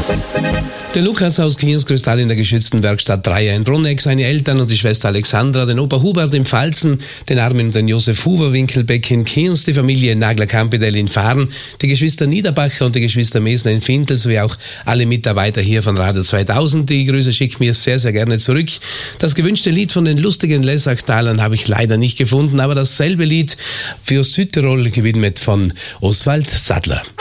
Den Lukas aus Kierskristall in der geschützten Werkstatt Dreier in Bruneck, seine Eltern und die Schwester Alexandra, den Opa Hubert in Pfalzen, den Armin und den Josef Huber Winkelbeck in Kiers, die Familie Nagler-Campedel in Fahren, die Geschwister Niederbacher und die Geschwister Mesner in Fintel, sowie auch alle Mitarbeiter hier von Radio 2000. Die Grüße schicke mir sehr, sehr gerne zurück. Das gewünschte Lied von den lustigen Lessachtalern habe ich leider nicht gefunden, aber dasselbe Lied für Südtirol gewidmet von Oswald Sattler.